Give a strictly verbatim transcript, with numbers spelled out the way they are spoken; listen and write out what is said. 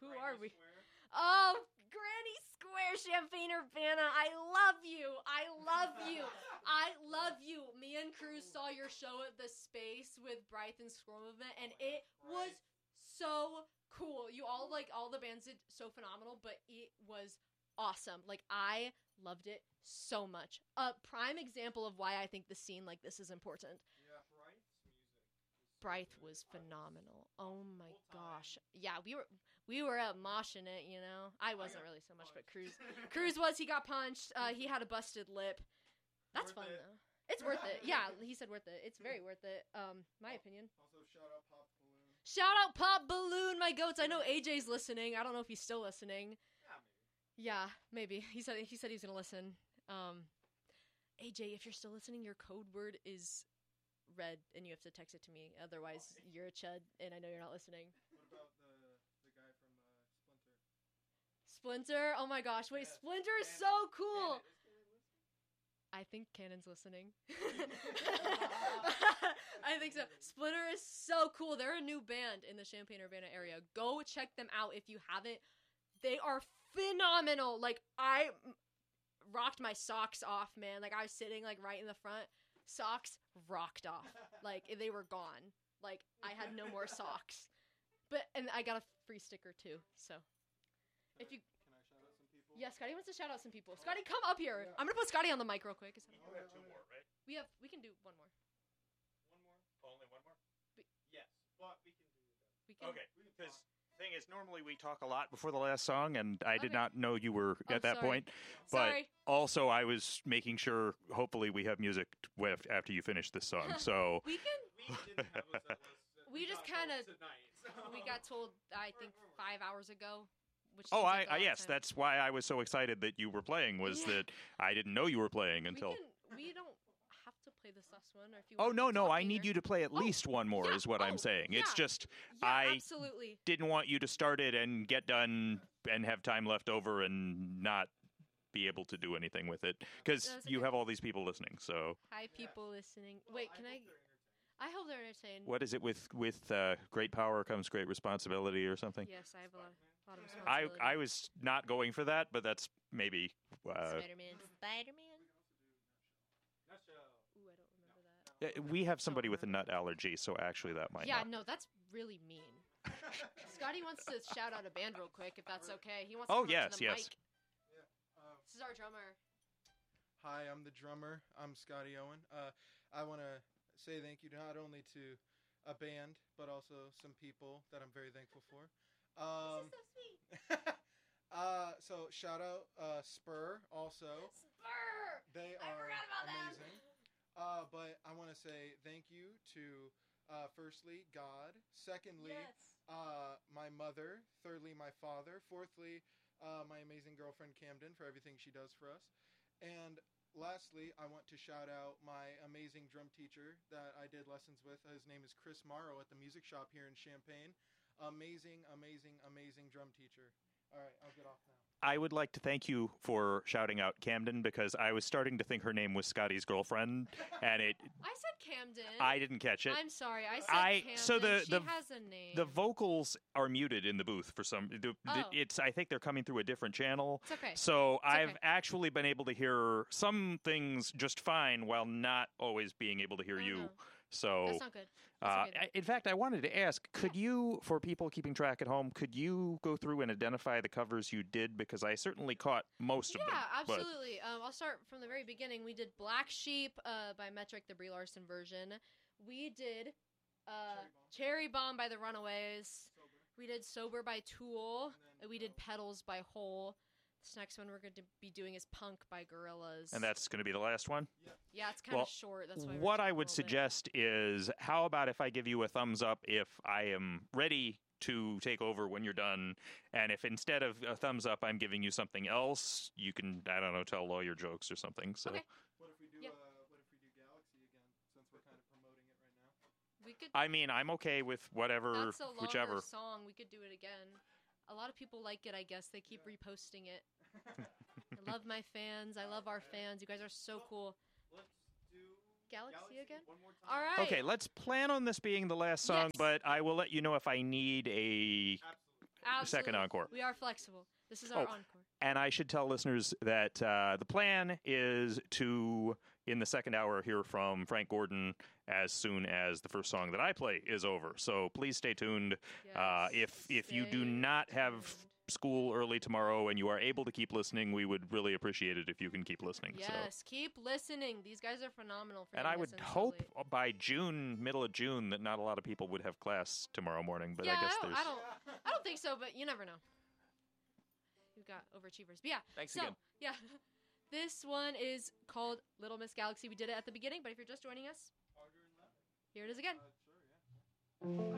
Who are we? Oh, Granny Square, Champaign Urbana. I love you. I love you. I love you. Me and Cruz saw your show at the Space with Brythe and Squirrel Movement, and it was so cool. You all, like, all the bands did so phenomenal, but it was awesome. Like, I loved it so much. A prime example of why I think the scene like this is important. Yeah, Brythe's music. Brythe was phenomenal. Oh my gosh. Yeah, we were we were out moshing it, you know. I wasn't really so much, but Cruz Cruz was. He got punched. Uh, he had a busted lip. That's fun though. It's worth it. Yeah, he said worth it. It's very worth it. Um, my opinion. Also, shout out Pop Balloon. Shout out Pop Balloon, my goats. I know A J's listening. I don't know if he's still listening. Yeah, maybe. Yeah, maybe. He said he said he was gonna listen. Um, A J, if you're still listening, your code word is red, and you have to text it to me. Otherwise, oh, you're a chud, and I know you're not listening. What about the the guy from uh, Splinter? Splinter? Oh my gosh! Wait, yes. Splinter is Cannon. so cool. Cannon. I think Cannon's listening. I think so. Splinter is so cool. They're a new band in the Champaign Urbana area. Go check them out if you haven't. They are phenomenal. Like, I rocked my socks off, man. Like, I was sitting, like, right in the front. Socks rocked off. Like, they were gone. Like, I had no more socks. But, and I got a free sticker, too. So, if you... Can I shout out some people? Yeah, Scotty wants to shout out some people. Scotty, come up here. Yeah. I'm gonna put Scotty on the mic real quick. We have two more, right? We have. We can do one more. One more? Only one more? We, yes, but we can do that. We can. Okay, because the thing is, normally we talk a lot before the last song, and I did okay. not know you were oh, at that sorry. point. But sorry. also, I was making sure, hopefully, we have music after you finish this song. So we can. We didn't have a set list. We, we just kind of. So. We got told, I think, five hours ago. Which oh, I, like I yes, that's why I was so excited that you were playing. Was yeah. that I didn't know you were playing until we, can, we don't have to play this last one, or if you. Oh want no, to no, I either. need you to play at oh, least one more. Yeah. Is what oh, I'm saying. Yeah. It's just yeah, I absolutely. didn't want you to start it and get done and have time left over and not be able to do anything with it because okay. you have all these people listening. So hi, people listening. Wait, well, can I? I? I hope they're entertained. What is it with with uh, great power comes great responsibility or something? Yes, I have a lot, a lot of responsibility. I I was not going for that, but that's maybe uh, Spider-Man. Spider-Man. Nutshell. Ooh, I don't remember that. Uh, we have somebody with a nut allergy, so actually that might. Yeah, not. no, that's really mean. Scotty wants to shout out a band real quick, if that's okay. He wants to Oh come yes, up to the yes. mic. Yeah. Uh, This is our drummer. Hi, I'm the drummer. I'm Scotty Owen. Uh, I want to say thank you not only to a band, but also some people that I'm very thankful for. Um, this is so sweet. uh, so shout out uh, Spur also. Spur! They I are forgot about that. amazing. Uh, but I want to say thank you to, uh, firstly, God. Secondly, Yes. uh, my mother. Thirdly, my father. Fourthly, uh, my amazing girlfriend Camden for everything she does for us. And lastly, I want to shout out my amazing drum teacher that I did lessons with. His name is Chris Morrow at the music shop here in Champaign. Amazing, amazing, amazing drum teacher. All right, I'll get off now. I would like to thank you for shouting out Camden because I was starting to think her name was Scotty's girlfriend, and it. I said Camden. I didn't catch it. I'm sorry. I said I Camden. so the she the has a name. the vocals are muted in the booth for some. The, Oh. It's I think they're coming through a different channel. It's okay. So It's I've okay. actually been able to hear some things just fine while not always being able to hear Oh, you. no. So That's not good. That's Uh, okay, though. I- in fact, I wanted to ask: could you, for people keeping track at home, could you go through and identify the covers you did? Because I certainly caught most of them. Yeah, but- absolutely. Um, I'll start from the very beginning. We did Black Sheep uh, by Metric, the Brie Larson version. We did uh, Cherry Bomb. Cherry Bomb by the Runaways. Sober. We did Sober by Tool. And then, And we did uh, Petals by Hole. This next one we're going to be doing is Punk by Gorillaz. And that's going to be the last one. yeah, it's kind of well, short. That's why. we're What taking I a would little bit. suggest is, how about if I give you a thumbs up if I am ready to take over when you're done, and if instead of a thumbs up I'm giving you something else, you can, I don't know, tell lawyer jokes or something. So Okay. What if we do? Yeah. Uh, what if we do Galaxy again? Since we're kind of promoting it right now. We could. I mean, I'm okay with whatever, That's a longer whichever. song. We could do it again. A lot of people like it, I guess. They keep reposting it. I love my fans. I love our fans. You guys are so cool. Let's do Galaxy again? one more time. All right. Okay, let's plan on this being the last song, Yes. but I will let you know if I need a Absolutely. second Absolutely. encore. We are flexible. This is our Oh. encore. And I should tell listeners that uh, the plan is to, in the second hour, hear from Frank Gordon as soon as the first song that I play is over. So please stay tuned. Uh, Yes, if if you do stay not have tuned. school early tomorrow and you are able to keep listening, we would really appreciate it if you can keep listening. Yes, So. keep listening. These guys are phenomenal. For And getting I would us in so hope late. by June, middle of June, that not a lot of people would have class tomorrow morning. But yeah, I guess don't, there's. I don't. I don't think so, but you never know. We've got overachievers. But yeah. Thanks so, again. yeah. This one is called Little Miss Galaxy. We did it at the beginning, but if you're just joining us, here it is again.